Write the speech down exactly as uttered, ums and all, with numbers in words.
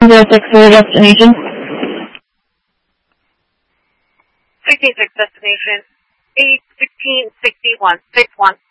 one zero six for your destination. sixteen six destination. eight sixteen sixty-one. six one.